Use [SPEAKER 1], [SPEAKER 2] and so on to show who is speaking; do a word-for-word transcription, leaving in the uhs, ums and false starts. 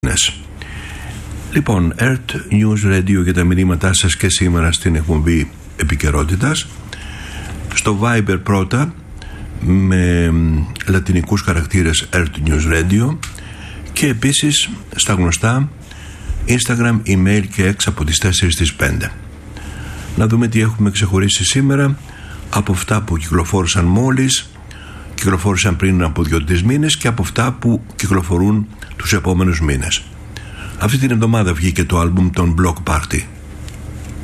[SPEAKER 1] Λοιπόν, Earth News Radio για τα μηνύματά σας και σήμερα στην εκπομπή επικαιρότητας. Στο Viber πρώτα με λατινικούς χαρακτήρες Earth News Radio και επίσης στα γνωστά Instagram, email και X από τις τέσσερις στις πέντε. Να δούμε τι έχουμε ξεχωρίσει σήμερα από αυτά που κυκλοφόρησαν μόλις, κυκλοφόρησαν πριν από δύο-τρεις μήνες και από αυτά που κυκλοφορούν τους επόμενους μήνες. Αυτή την εβδομάδα βγήκε το άλμπουμ των Bloc Party.